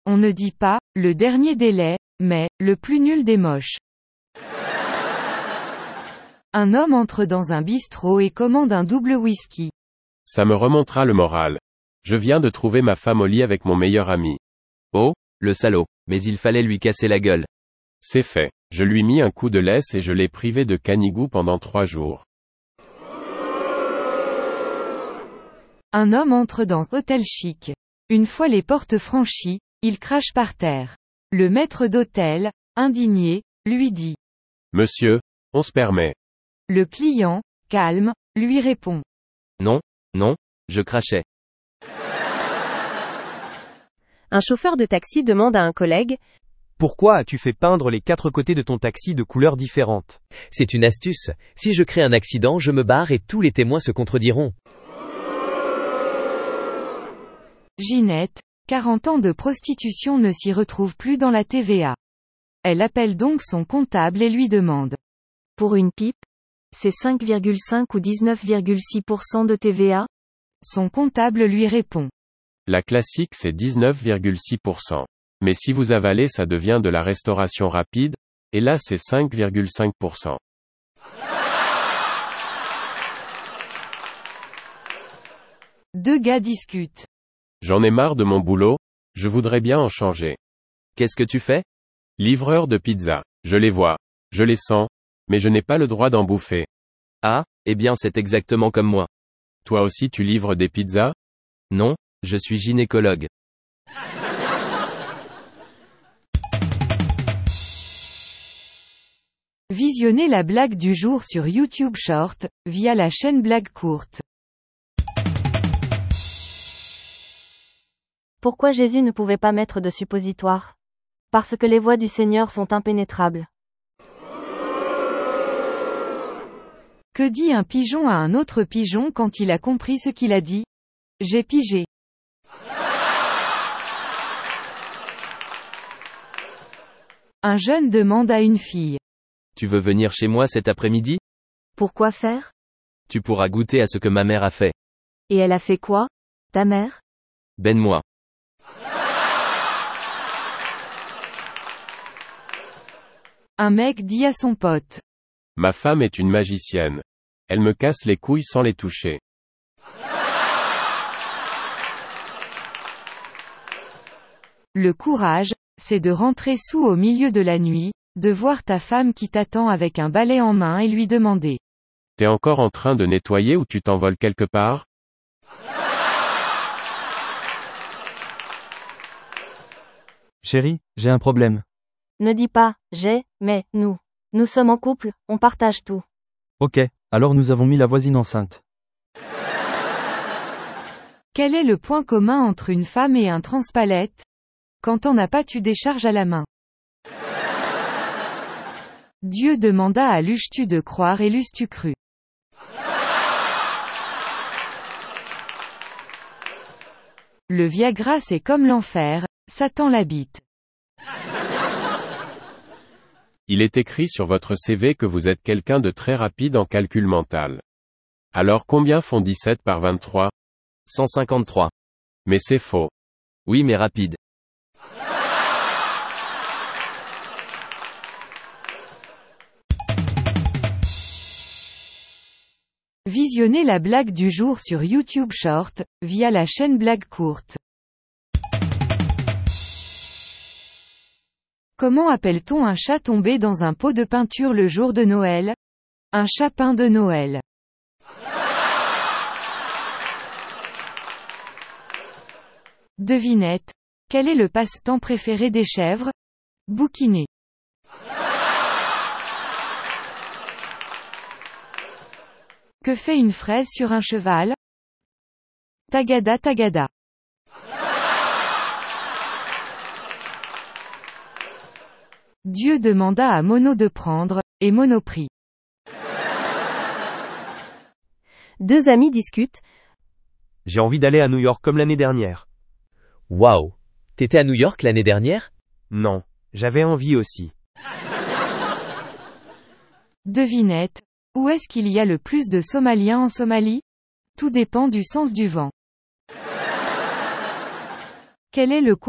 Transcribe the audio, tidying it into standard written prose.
On ne dit pas « le dernier des laids », mais « le plus nul des moches ». Un homme entre dans un bistrot et commande un double whisky. Ça me remontera le moral. Je viens de trouver ma femme au lit avec mon meilleur ami. Oh, le salaud, mais il fallait lui casser la gueule. C'est fait. Je lui mis un coup de laisse et je l'ai privé de canigou pendant 3 jours. Un homme entre dans hôtel chic. Une fois les portes franchies, il crache par terre. Le maître d'hôtel, indigné, lui dit. Monsieur, on se permet. Le client, calme, lui répond. Non, je crachais. Un chauffeur de taxi demande à un collègue. Pourquoi as-tu fait peindre les 4 côtés de ton taxi de couleurs différentes? C'est une astuce. Si je crée un accident, je me barre et tous les témoins se contrediront. Ginette, 40 ans de prostitution ne s'y retrouve plus dans la TVA. Elle appelle donc son comptable et lui demande. Pour une pipe, c'est 5,5 ou 19,6% de TVA? Son comptable lui répond. La classique c'est 19,6%. Mais si vous avalez ça devient de la restauration rapide, et là c'est 5,5%. Deux gars discutent. J'en ai marre de mon boulot, je voudrais bien en changer. Qu'est-ce que tu fais? Livreur de pizza. Je les vois. Je les sens. Mais je n'ai pas le droit d'en bouffer. Ah, eh bien c'est exactement comme moi. Toi aussi tu livres des pizzas? Non, je suis gynécologue. Visionnez la blague du jour sur YouTube Short, via la chaîne Blague Courte. Pourquoi Jésus ne pouvait pas mettre de suppositoire? Parce que les voies du Seigneur sont impénétrables. Que dit un pigeon à un autre pigeon quand il a compris ce qu'il a dit? J'ai pigé. Un jeune demande à une fille. Tu veux venir chez moi cet après-midi? Pourquoi faire? Tu pourras goûter à ce que ma mère a fait. Et elle a fait quoi, ta mère? Ben-moi. Un mec dit à son pote. Ma femme est une magicienne. Elle me casse les couilles sans les toucher. Le courage, c'est de rentrer sous au milieu de la nuit, de voir ta femme qui t'attend avec un balai en main et lui demander. T'es encore en train de nettoyer ou tu t'envoles quelque part? Chérie, j'ai un problème. Ne dis pas, j'ai, mais, nous. Nous sommes en couple, on partage tout. Ok, alors nous avons mis la voisine enceinte. Quel est le point commun entre une femme et un transpalette? Quand t'en as pas tu décharges à la main. Dieu demanda à l'euches-tu de croire et l'eusses-tu cru. Le Viagra c'est comme l'enfer, Satan l'habite. Il est écrit sur votre CV que vous êtes quelqu'un de très rapide en calcul mental. Alors combien font 17 par 23? 153. Mais c'est faux. Oui mais rapide. Visionnez la blague du jour sur YouTube Short, via la chaîne Blague Courte. Comment appelle-t-on un chat tombé dans un pot de peinture le jour de Noël? Un chapin de Noël. Devinette. Quel est le passe-temps préféré des chèvres? Bouquiner. Que fait une fraise sur un cheval? Tagada tagada. Dieu demanda à Mono de prendre, et Mono prit. Deux amis discutent. J'ai envie d'aller à New York comme l'année dernière. Waouh! T'étais à New York l'année dernière? Non, j'avais envie aussi. Devinette. Où est-ce qu'il y a le plus de Somaliens en Somalie? Tout dépend du sens du vent. Quel est le